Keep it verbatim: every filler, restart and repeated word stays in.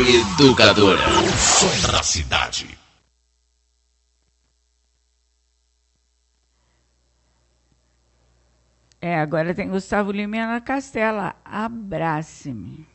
Educadora. O som da cidade. É, agora tem Gustavo Lima e Ana Castela. Abrace-me.